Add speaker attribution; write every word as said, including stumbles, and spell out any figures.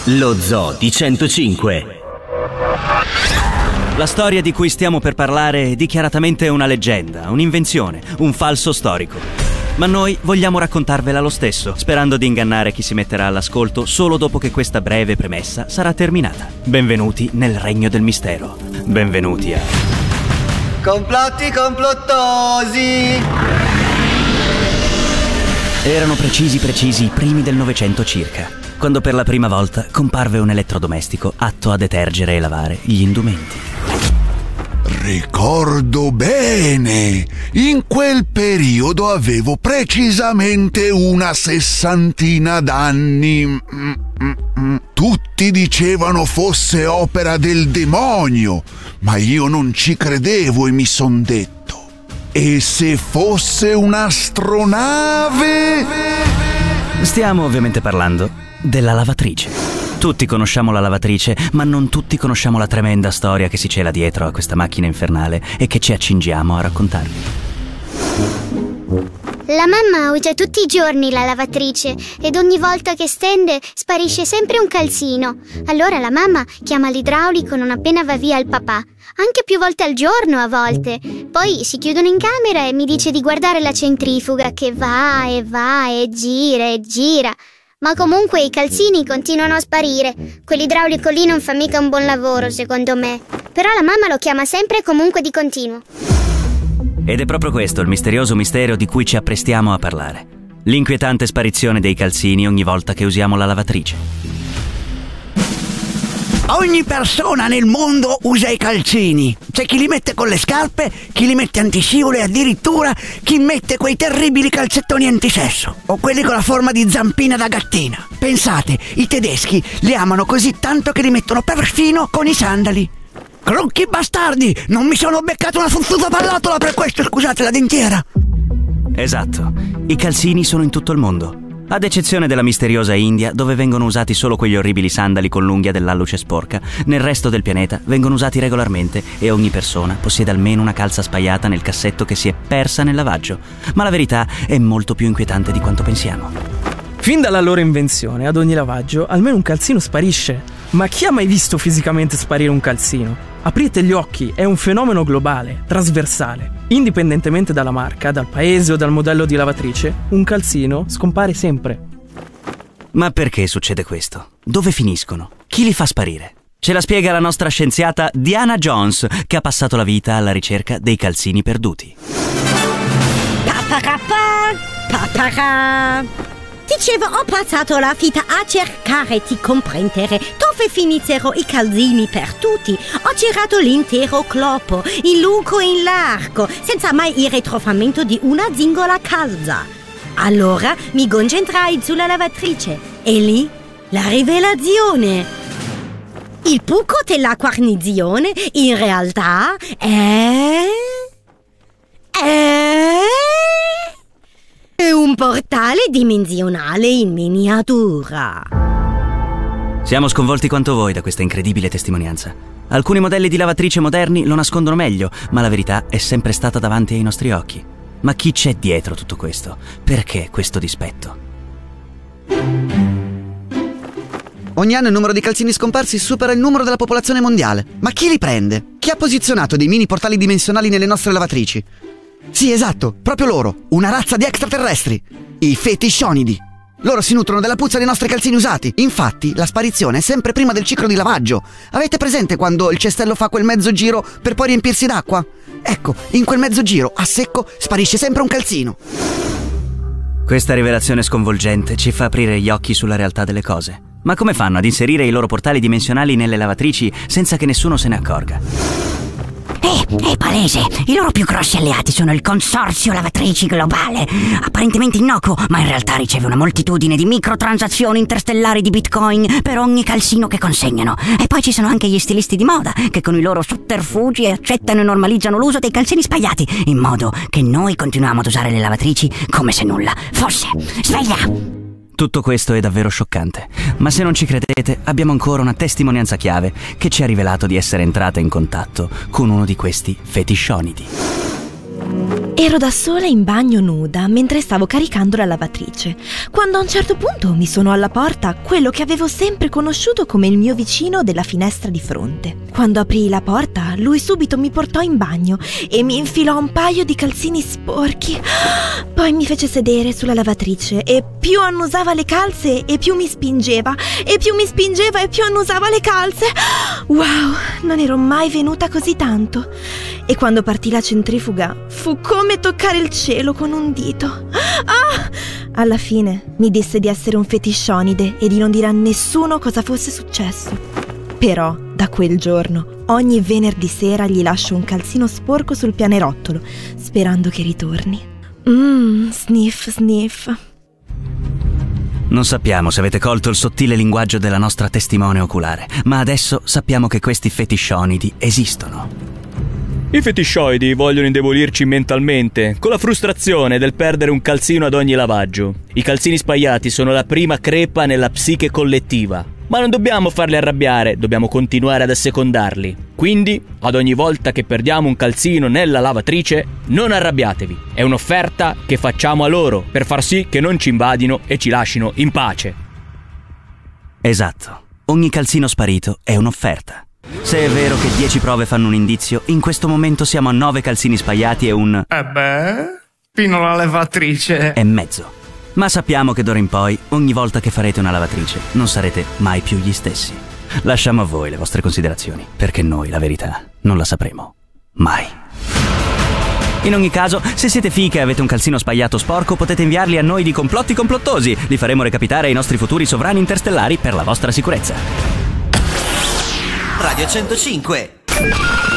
Speaker 1: Lo Zoo di centocinque. La storia di cui stiamo per parlare è dichiaratamente una leggenda, un'invenzione, un falso storico. Ma noi vogliamo raccontarvela lo stesso, sperando di ingannare chi si metterà all'ascolto solo dopo che questa breve premessa sarà terminata. Benvenuti nel regno del mistero. Benvenuti a...
Speaker 2: Complotti complottosi!
Speaker 1: Erano precisi precisi i primi del Novecento circa, quando per la prima volta comparve un elettrodomestico atto a detergere e lavare gli indumenti.
Speaker 3: Ricordo bene, in quel periodo avevo precisamente una sessantina d'anni. Tutti dicevano fosse opera del demonio, ma io non ci credevo e mi son detto: e se fosse un'astronave?
Speaker 1: Stiamo ovviamente parlando della lavatrice. Tutti conosciamo la lavatrice, ma non tutti conosciamo la tremenda storia che si cela dietro a questa macchina infernale e che ci accingiamo a raccontarvi.
Speaker 4: La mamma usa tutti i giorni la lavatrice ed ogni volta che stende sparisce sempre un calzino. Allora la mamma chiama l'idraulico non appena va via il papà, anche più volte al giorno a volte. Poi si chiudono in camera e mi dice di guardare la centrifuga che va e va e gira e gira. Ma comunque i calzini continuano a sparire. Quell'idraulico lì non fa mica un buon lavoro, secondo me. Però la mamma lo chiama sempre e comunque di continuo.
Speaker 1: Ed è proprio questo il misterioso mistero di cui ci apprestiamo a parlare. L'inquietante sparizione dei calzini ogni volta che usiamo la lavatrice.
Speaker 5: Ogni persona nel mondo usa i calzini. C'è chi li mette con le scarpe, chi li mette antiscivolo e addirittura chi mette quei terribili calzettoni antisesso o quelli con la forma di zampina da gattina. Pensate, i tedeschi li amano così tanto che li mettono perfino con i sandali. Crocchi bastardi! Non mi sono beccato una fuzzuta pallottola per questo, scusate la dentiera.
Speaker 1: Esatto, i calzini sono in tutto il mondo, ad eccezione della misteriosa India, dove vengono usati solo quegli orribili sandali con l'unghia dell'alluce sporca. Nel resto del pianeta vengono usati regolarmente e ogni persona possiede almeno una calza spaiata nel cassetto che si è persa nel lavaggio. Ma la verità è molto più inquietante di quanto pensiamo.
Speaker 6: Fin dalla loro invenzione, ad ogni lavaggio, almeno un calzino sparisce. Ma chi ha mai visto fisicamente sparire un calzino? Aprite gli occhi, è un fenomeno globale, trasversale. Indipendentemente dalla marca, dal paese o dal modello di lavatrice, un calzino scompare sempre.
Speaker 1: Ma perché succede questo? Dove finiscono? Chi li fa sparire? Ce la spiega la nostra scienziata Diana Jones, che ha passato la vita alla ricerca dei calzini perduti.
Speaker 7: Paparappa, papara. Dicevo, ho passato la vita a cercare di comprendere dove finissero i calzini perduti. Ho girato l'intero globo, in lungo e in largo, senza mai il ritrovamento di una singola calza. Allora mi concentrai sulla lavatrice e lì la rivelazione. Il buco della guarnizione in realtà è... è... è un portale dimensionale in miniatura.
Speaker 1: Siamo sconvolti quanto voi da questa incredibile testimonianza. Alcuni modelli di lavatrice moderni lo nascondono meglio, ma la verità è sempre stata davanti ai nostri occhi. Ma chi c'è dietro tutto questo? Perché questo dispetto?
Speaker 8: Ogni anno il numero di calzini scomparsi supera il numero della popolazione mondiale. Ma chi li prende? Chi ha posizionato dei mini portali dimensionali nelle nostre lavatrici? Sì, esatto, proprio loro, una razza di extraterrestri, i fetishonidi. Loro si nutrono della puzza dei nostri calzini usati. Infatti, la sparizione è sempre prima del ciclo di lavaggio. Avete presente quando il cestello fa quel mezzo giro per poi riempirsi d'acqua? Ecco, in quel mezzo giro, a secco, sparisce sempre un calzino.
Speaker 1: Questa rivelazione sconvolgente ci fa aprire gli occhi sulla realtà delle cose. Ma come fanno ad inserire i loro portali dimensionali nelle lavatrici senza che nessuno se ne accorga?
Speaker 9: Eh, è palese. I loro più grossi alleati sono il Consorzio Lavatrici Globale, apparentemente innocuo, ma in realtà riceve una moltitudine di microtransazioni interstellari di bitcoin per ogni calzino che consegnano. E poi ci sono anche gli stilisti di moda, che con i loro sotterfugi accettano e normalizzano l'uso dei calzini spaiati, in modo che noi continuiamo ad usare le lavatrici come se nulla fosse. Sveglia!
Speaker 1: Tutto questo è davvero scioccante, ma se non ci credete abbiamo ancora una testimonianza chiave che ci ha rivelato di essere entrata in contatto con uno di questi fetishonidi.
Speaker 10: Ero da sola in bagno nuda mentre stavo caricando la lavatrice, quando a un certo punto mi suonò alla porta quello che avevo sempre conosciuto come il mio vicino della finestra di fronte. Quando aprii la porta, lui subito mi portò in bagno e mi infilò un paio di calzini sporchi. Poi mi fece sedere sulla lavatrice e più annusava le calze e più mi spingeva, e più mi spingeva e più annusava le calze. Wow, non ero mai venuta così tanto. E quando partì la centrifuga, fu come toccare il cielo con un dito. Ah! Alla fine mi disse di essere un fetiscionide e di non dire a nessuno cosa fosse successo. Però, da quel giorno, ogni venerdì sera gli lascio un calzino sporco sul pianerottolo, sperando che ritorni. Mmm, sniff, sniff.
Speaker 1: Non sappiamo se avete colto il sottile linguaggio della nostra testimone oculare, ma adesso sappiamo che questi fetiscionidi esistono.
Speaker 11: I fetiscioidi vogliono indebolirci mentalmente, con la frustrazione del perdere un calzino ad ogni lavaggio. I calzini spaiati sono la prima crepa nella psiche collettiva. Ma non dobbiamo farli arrabbiare, dobbiamo continuare ad assecondarli. Quindi, ad ogni volta che perdiamo un calzino nella lavatrice, non arrabbiatevi. È un'offerta che facciamo a loro, per far sì che non ci invadino e ci lascino in pace.
Speaker 1: Esatto. Ogni calzino sparito è un'offerta. Se è vero che dieci prove fanno un indizio, in questo momento siamo a nove calzini spaiati e un...
Speaker 12: Eh beh, fino alla lavatrice.
Speaker 1: e mezzo. Ma sappiamo che d'ora in poi, ogni volta che farete una lavatrice, non sarete mai più gli stessi. Lasciamo a voi le vostre considerazioni, perché noi la verità non la sapremo mai. In ogni caso, se siete fiche e avete un calzino spaiato sporco, potete inviarli a noi di Complotti Complottosi. Li faremo recapitare ai nostri futuri sovrani interstellari per la vostra sicurezza.
Speaker 2: Radio centocinque.